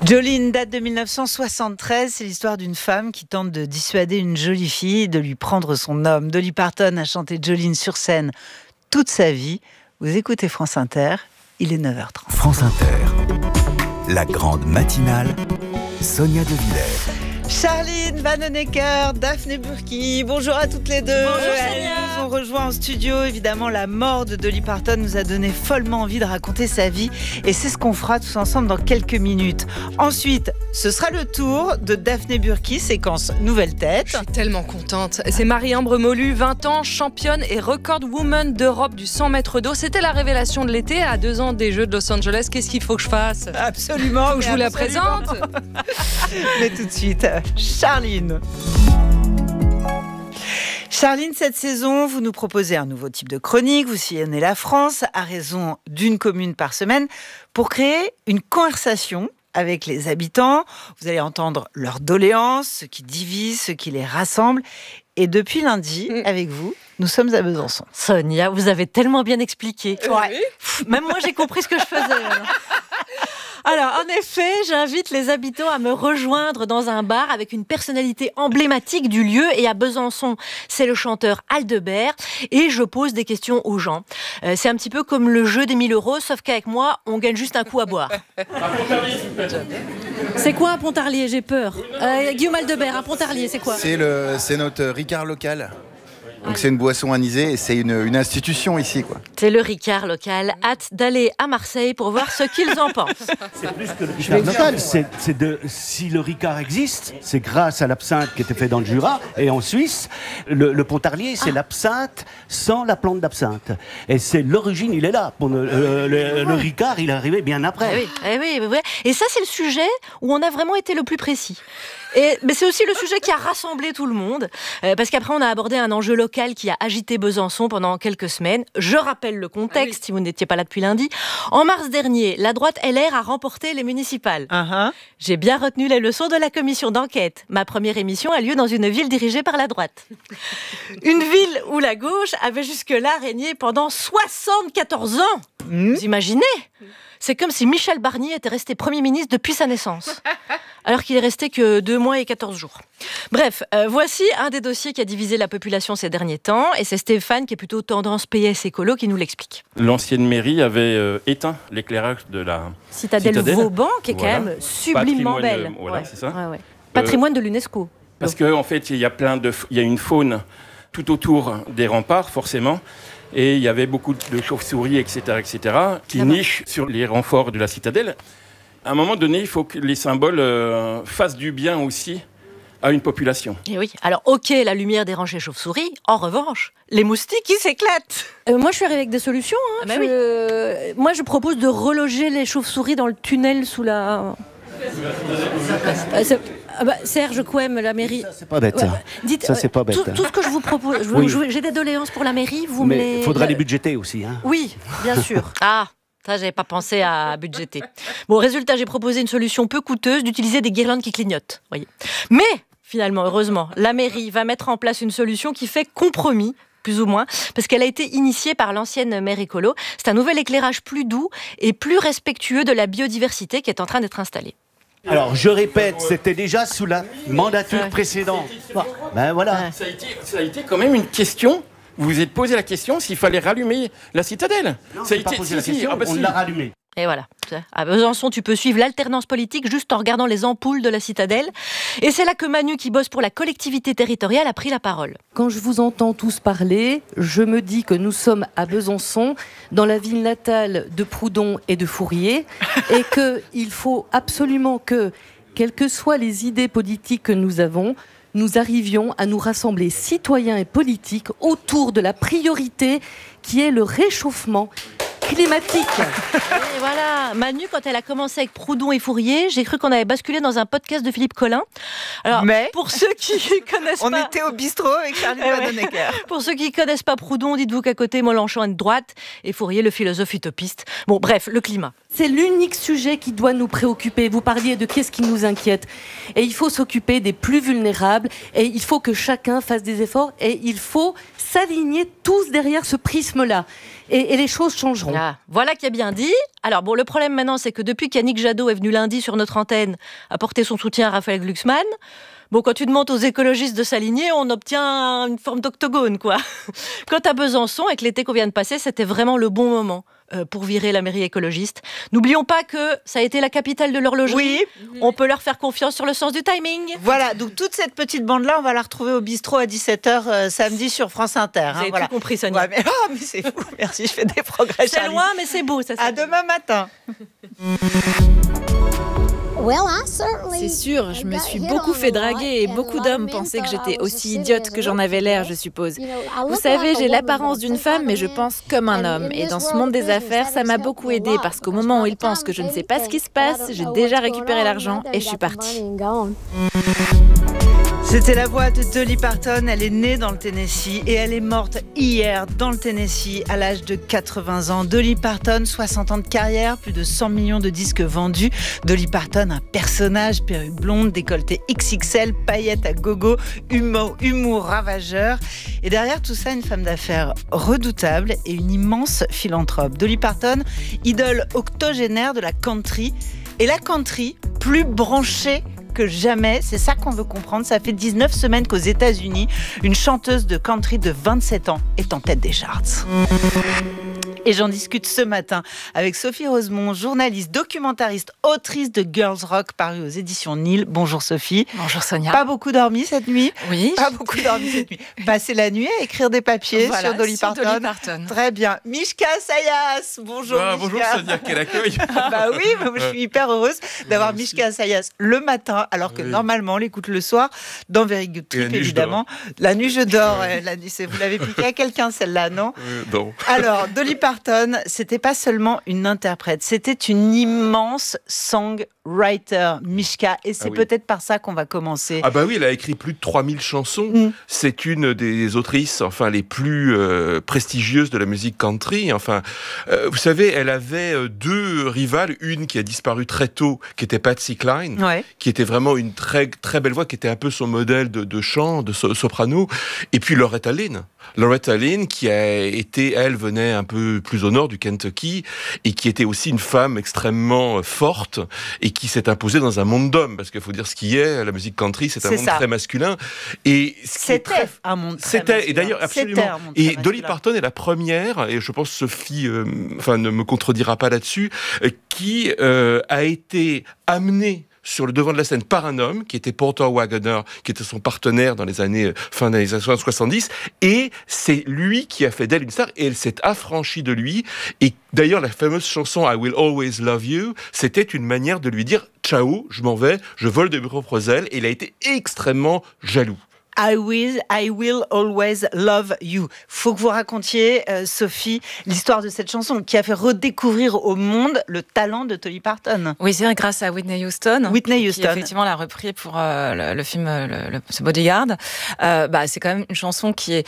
Jolene date de 1973, c'est l'histoire d'une femme qui tente de dissuader une jolie fille de lui prendre son homme. Dolly Parton a chanté Jolene sur scène toute sa vie. Vous écoutez France Inter, il est 9h30. France Inter, la grande matinale, Sonia De Villers. Charline Vanhoenacker, Daphné Burki, bonjour à toutes les deux. Bonjour, elles nous ont rejoints en studio. Évidemment, la mort de Dolly Parton nous a donné follement envie de raconter sa vie. Et c'est ce qu'on fera tous ensemble dans quelques minutes. Ensuite, ce sera le tour de Daphné Burki, séquence Nouvelle Tête. Je suis tellement contente. C'est Marie-Ambre Molu, 20 ans, championne et record woman d'Europe du 100 mètres d'eau. C'était la révélation de l'été à 2 ans des Jeux de Los Angeles. Qu'est-ce qu'il faut que je fasse ? Absolument. Faut que je vous la présente. Mais tout de suite, Charline. Charline, cette saison, vous nous proposez un nouveau type de chronique. Vous sillonnez la France à raison d'une commune par semaine pour créer une conversation avec les habitants. vous allez entendre leurs doléances, ce qui divise, ce qui les rassemble. Et depuis lundi, avec vous, nous sommes à Besançon. Sonia, vous avez tellement bien expliqué. Ouais. Même moi, j'ai compris ce que je faisais. Alors, en effet, j'invite les habitants à me rejoindre dans un bar avec une personnalité emblématique du lieu. Et à Besançon, c'est le chanteur Aldebert. Et je pose des questions aux gens. C'est un petit peu comme le jeu des 1000 €, sauf qu'avec moi, on gagne juste un coup à boire. C'est quoi un Pontarlier ? J'ai peur. Guillaume Aldebert, un Pontarlier, c'est quoi ? C'est notre Ricard local. Donc c'est une boisson anisée et c'est une institution ici, quoi. C'est le Ricard local. Hâte d'aller à Marseille pour voir ce qu'ils en pensent. C'est plus que le Ricard local. Si le Ricard existe, c'est grâce à l'absinthe qui était fait dans le Jura et en Suisse. Le Pontarlier, c'est l'absinthe sans la plante d'absinthe. Et c'est l'origine, il est là. Pour le Ricard, il est arrivé bien après. Oui. Et ça, c'est le sujet où on a vraiment été le plus précis. Mais c'est aussi le sujet qui a rassemblé tout le monde, parce qu'après on a abordé un enjeu local qui a agité Besançon pendant quelques semaines. Je rappelle le contexte, si vous n'étiez pas là depuis lundi. En mars dernier, la droite LR a remporté les municipales. J'ai bien retenu les leçons de la commission d'enquête. Ma première émission a lieu dans une ville dirigée par la droite. Une ville où la gauche avait jusque-là régné pendant 74 ans. Vous imaginez ? C'est comme si Michel Barnier était resté Premier ministre depuis sa naissance, alors qu'il est resté que 2 mois et 14 jours. Bref, voici un des dossiers qui a divisé la population ces derniers temps, et c'est Stéphane, qui est plutôt tendance PS écolo, qui nous l'explique. L'ancienne mairie avait éteint l'éclairage de la Citadelle Vauban, qui est quand même sublimement belle. C'est ça. Ouais. Patrimoine de l'UNESCO. Parce qu'en fait, il y a une faune tout autour des remparts, forcément. Et il y avait beaucoup de chauves-souris, etc., qui nichent sur les renforts de la citadelle. À un moment donné, il faut que les symboles fassent du bien aussi à une population. Et oui. Alors, ok, la lumière dérange les chauves-souris. En revanche, les moustiques, ils s'éclatent. Moi, je suis arrivée avec des solutions. Moi, je propose de reloger les chauves-souris dans le tunnel sous la... Serge Couem, la mairie. Ça, c'est pas bête, ça. Dites, ça, c'est pas bête. Tout ce que je vous propose, j'ai des doléances pour la mairie, Mais il faudra les budgéter aussi. Hein. Oui, bien sûr. Ça, j'avais pas pensé à budgéter. Bon, résultat, j'ai proposé une solution peu coûteuse d'utiliser des guirlandes qui clignotent. Voyez. Mais, finalement, heureusement, la mairie va mettre en place une solution qui fait compromis, plus ou moins, parce qu'elle a été initiée par l'ancienne maire écolo. C'est un nouvel éclairage plus doux et plus respectueux de la biodiversité qui est en train d'être installé. Alors, je répète, c'était déjà sous la mandature précédente. Ben voilà. Ça a été quand même une question. Vous vous êtes posé la question s'il fallait rallumer la citadelle. Non, ça a été posé la question, on l'a rallumée. Et voilà. À Besançon, tu peux suivre l'alternance politique juste en regardant les ampoules de la citadelle. Et c'est là que Manu, qui bosse pour la collectivité territoriale, a pris la parole. Quand je vous entends tous parler, je me dis que nous sommes à Besançon, dans la ville natale de Proudhon et de Fourier, et qu'il faut absolument que, quelles que soient les idées politiques que nous avons, nous arrivions à nous rassembler, citoyens et politiques, autour de la priorité qui est le réchauffement climatique. Et voilà, Manu, quand elle a commencé avec Proudhon et Fourier, j'ai cru qu'on avait basculé dans un podcast de Philippe Collin. Alors, mais pour ceux qui connaissent on pas... était au bistrot avec Charline Vanhoenacker. Pour ceux qui connaissent pas Proudhon, dites-vous qu'à côté, Mélenchon est de droite et Fourier, le philosophe utopiste. Bon, bref, le climat. C'est l'unique sujet qui doit nous préoccuper. Vous parliez de qu'est-ce qui nous inquiète. Et il faut s'occuper des plus vulnérables. Et il faut que chacun fasse des efforts. Et il faut s'aligner tous derrière ce prisme-là. Et les choses changeront. Ah, voilà qui est bien dit. Alors bon, le problème maintenant, c'est que depuis qu'Yannick Jadot est venu lundi sur notre antenne apporter son soutien à Raphaël Glucksmann, bon, quand tu demandes aux écologistes de s'aligner, on obtient une forme d'octogone, quoi. Quant à Besançon, avec l'été qu'on vient de passer, c'était vraiment le bon moment pour virer la mairie écologiste. N'oublions pas que ça a été la capitale de l'horlogerie. Oui. On peut leur faire confiance sur le sens du timing. Voilà, donc toute cette petite bande-là, on va la retrouver au bistrot à 17h samedi sur France Inter. Vous avez voilà. tout compris, Sonia. Ouais, mais c'est fou, merci, je fais des progrès. C'est Charlie. loin, mais c'est beau. Ça, À demain matin. C'est sûr, je me suis beaucoup fait draguer et beaucoup d'hommes pensaient que j'étais aussi idiote que j'en avais l'air, je suppose. Vous savez, j'ai l'apparence d'une femme, mais je pense comme un homme. Et dans ce monde des affaires, ça m'a beaucoup aidé parce qu'au moment où ils pensent que je ne sais pas ce qui se passe, j'ai déjà récupéré l'argent et je suis partie. C'était la voix de Dolly Parton. Elle est née dans le Tennessee et elle est morte hier dans le Tennessee à l'âge de 80 ans. Dolly Parton, 60 ans de carrière, plus de 100 millions de disques vendus. Dolly Parton, un personnage, perruque blonde, décolleté XXL, paillettes à gogo, humour ravageur. Et derrière tout ça, une femme d'affaires redoutable et une immense philanthrope. Dolly Parton, idole octogénaire de la country. Et la country, plus branchée que jamais, c'est ça qu'on veut comprendre. Ça fait 19 semaines qu'aux États-Unis, une chanteuse de country de 27 ans est en tête des charts. Et j'en discute ce matin avec Sophie Rosemont, journaliste, documentariste, autrice de Girls Rock, paru aux éditions Nil. Bonjour Sophie. Bonjour Sonia. Pas beaucoup dormi cette nuit? Oui. Pas beaucoup dormi cette nuit. Passer la nuit à écrire des papiers Voilà, sur Dolly Parton. Très bien. Mishka Sayas. Bonjour Mishka. Bonjour Sonia, quel accueil. Bah oui, je suis hyper heureuse d'avoir Mishka Sayas le matin, alors que normalement on l'écoute le soir dans Very Good Trip, évidemment. La nuit je dors. La nuit, vous l'avez piqué à quelqu'un celle-là, non? Non. Alors, Dolly Parton, c'était pas seulement une interprète, c'était une immense songwriter, Mishka, et c'est peut-être par ça qu'on va commencer. Ah bah oui, elle a écrit plus de 3000 chansons. C'est une des autrices, les plus prestigieuses de la musique country. Vous savez, elle avait deux rivales, une qui a disparu très tôt, qui était Patsy Cline, qui était vraiment une très très belle voix, qui était un peu son modèle de chant, de soprano, et puis Loretta Lynn. Loretta Lynn, qui a été, elle, venait un peu plus au nord du Kentucky, et qui était aussi une femme extrêmement forte, et qui s'est imposée dans un monde d'hommes, parce qu'il faut dire ce qui est, la musique country, c'est un monde très masculin. Et c'était un monde très masculin. Et d'ailleurs, absolument. Et Dolly Parton est la première, et je pense Sophie ne me contredira pas là-dessus, qui a été amenée sur le devant de la scène par un homme qui était Porter Wagoner, qui était son partenaire dans les années fin des années 70, et c'est lui qui a fait d'elle une star, et elle s'est affranchie de lui. Et d'ailleurs, la fameuse chanson I Will Always Love You, c'était une manière de lui dire ciao, je m'en vais, je vole de mes propres ailes, et il a été extrêmement jaloux. I will always love you. Faut que vous racontiez, Sophie, l'histoire de cette chanson qui a fait redécouvrir au monde le talent de Dolly Parton. Oui, c'est grâce à Whitney Houston. Qui effectivement l'a repris pour le film The Bodyguard. C'est quand même une chanson qui est